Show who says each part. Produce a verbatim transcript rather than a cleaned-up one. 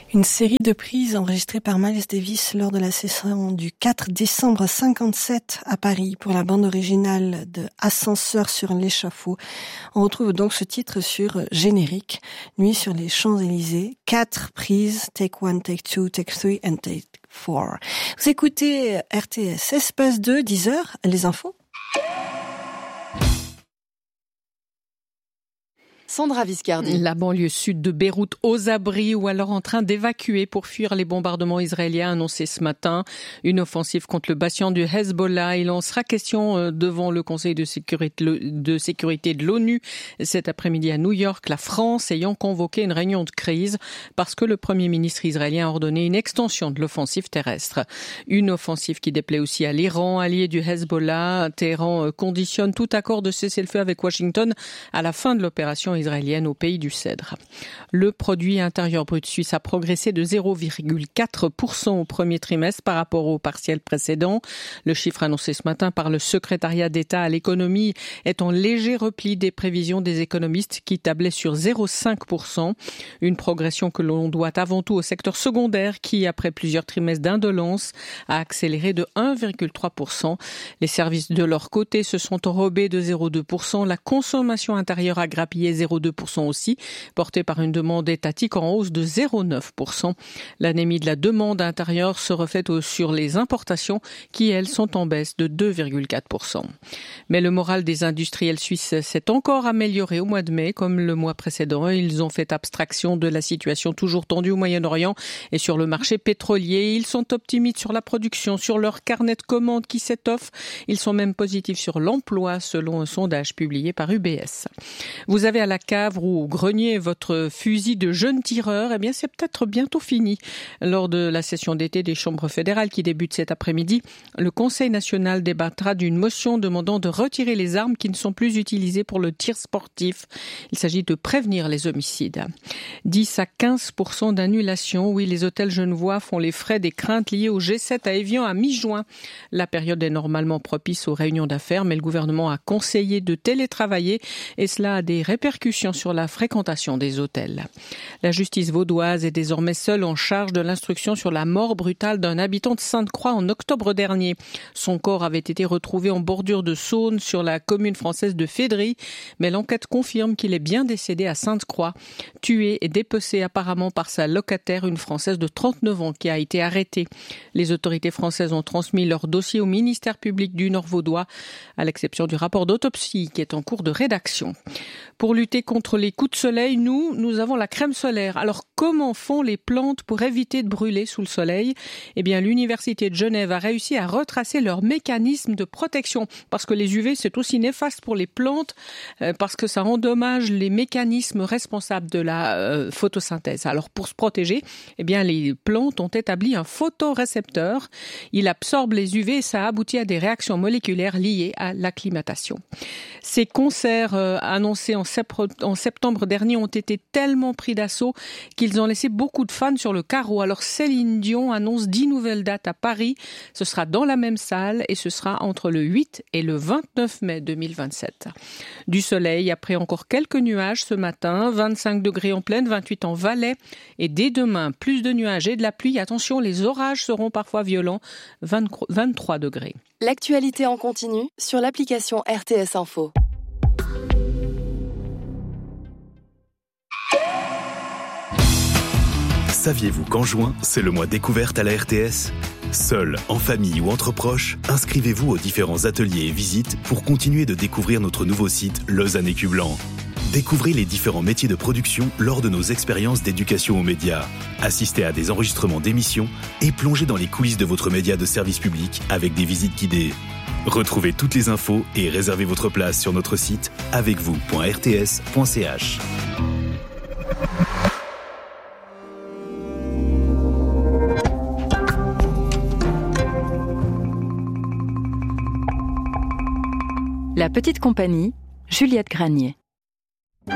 Speaker 1: Une série de prises enregistrées par Miles Davis lors de la session du quatre décembre cinquante-sept à Paris pour la bande originale de Ascenseur sur l'échafaud. On retrouve donc ce titre sur Générique, Nuit sur les Champs-Élysées. Quatre prises, take one, take two, take three and take four. Vous écoutez R T S, Espace deux, dix heures, les infos.
Speaker 2: Sandra Viscardi.
Speaker 3: La banlieue sud de Beyrouth aux abris ou alors en train d'évacuer pour fuir les bombardements israéliens annoncés ce matin. Une offensive contre le bastion du Hezbollah. Il en sera question devant le Conseil de sécurité de, sécurité de l'ONU cet après-midi à New York. La France ayant convoqué une réunion de crise parce que le Premier ministre israélien a ordonné une extension de l'offensive terrestre. Une offensive qui déplaît aussi à l'Iran, allié du Hezbollah. Téhéran conditionne tout accord de cessez-le-feu avec Washington à la fin de l'opération israélienne au pays du Cèdre. Le produit intérieur brut suisse a progressé de zéro virgule quatre pour cent au premier trimestre par rapport au partiel précédent. Le chiffre annoncé ce matin par le secrétariat d'État à l'économie est en léger repli des prévisions des économistes qui tablaient sur zéro virgule cinq pour cent. Une progression que l'on doit avant tout au secteur secondaire qui, après plusieurs trimestres d'indolence, a accéléré de un virgule trois pour cent. Les services de leur côté se sont enrobés de zéro virgule deux pour cent. La consommation intérieure a grappillé zéro virgule deux pour cent aussi, portée par une demande étatique en hausse de zéro virgule neuf pour cent. L'anémie de la demande intérieure se reflète sur les importations qui, elles, sont en baisse de deux virgule quatre pour cent. Mais le moral des industriels suisses s'est encore amélioré au mois de mai, comme le mois précédent. Ils ont fait abstraction de la situation toujours tendue au Moyen-Orient et sur le marché pétrolier. Ils sont optimistes sur la production, sur leur carnet de commandes qui s'étoffe. Ils sont même positifs sur l'emploi, selon un sondage publié par U B S. Vous avez à la cave ou au grenier votre fusil de jeune tireur, eh bien c'est peut-être bientôt fini. Lors de la session d'été des chambres fédérales qui débute cet après-midi, le Conseil national débattra d'une motion demandant de retirer les armes qui ne sont plus utilisées pour le tir sportif. Il s'agit de prévenir les homicides. dix à quinze pour cent d'annulation. Oui, les hôtels genevois font les frais des craintes liées au G sept à Évian à mi-juin. La période est normalement propice aux réunions d'affaires, mais le gouvernement a conseillé de télétravailler et cela a des répercussions sur la fréquentation des hôtels. La justice vaudoise est désormais seule en charge de l'instruction sur la mort brutale d'un habitant de Sainte-Croix en octobre dernier. Son corps avait été retrouvé en bordure de Saône sur la commune française de Fédry, mais l'enquête confirme qu'il est bien décédé à Sainte-Croix, tué et dépecé apparemment par sa locataire, une Française de trente-neuf ans qui a été arrêtée. Les autorités françaises ont transmis leur dossier au ministère public du Nord vaudois, à l'exception du rapport d'autopsie qui est en cours de rédaction. Pour lutter contre les coups de soleil, nous, nous avons la crème solaire. Alors, comment font les plantes pour éviter de brûler sous le soleil ? Eh bien, l'Université de Genève a réussi à retracer leur mécanisme de protection. Parce que les U V, c'est aussi néfaste pour les plantes, euh, parce que ça endommage les mécanismes responsables de la euh, photosynthèse. Alors, pour se protéger, eh bien, les plantes ont établi un photorécepteur. Il absorbe les U V et ça aboutit à des réactions moléculaires liées à l'acclimatation. Ces concerts euh, annoncés en en septembre dernier ont été tellement pris d'assaut qu'ils ont laissé beaucoup de fans sur le carreau. Alors Céline Dion annonce dix nouvelles dates à Paris. Ce sera dans la même salle et ce sera entre le huit et le vingt-neuf mai deux mille vingt-sept. Du soleil après encore quelques nuages ce matin, vingt-cinq degrés en plaine, vingt-huit en Valais et dès demain plus de nuages et de la pluie. Attention, les orages seront parfois violents, vingt-trois degrés.
Speaker 2: L'actualité en continu sur l'application R T S Info.
Speaker 4: Saviez-vous qu'en juin, c'est le mois découverte à la R T S ? Seul, en famille ou entre proches, inscrivez-vous aux différents ateliers et visites pour continuer de découvrir notre nouveau site Lausanne Écu Blanc. Découvrez les différents métiers de production lors de nos expériences d'éducation aux médias. Assistez à des enregistrements d'émissions et plongez dans les coulisses de votre média de service public avec des visites guidées. Retrouvez toutes les infos et réservez votre place sur notre site avec vous point r t s point c h.
Speaker 5: La petite compagnie, Juliette Granier.